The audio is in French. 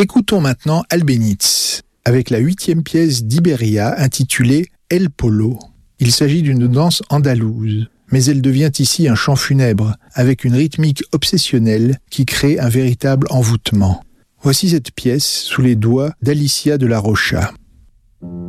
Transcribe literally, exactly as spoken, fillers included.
Écoutons maintenant Albéniz, avec la huitième pièce d'Iberia intitulée El Polo. Il s'agit d'une danse andalouse, mais elle devient ici un chant funèbre, avec une rythmique obsessionnelle qui crée un véritable envoûtement. Voici cette pièce sous les doigts d'Alicia de la Rocha.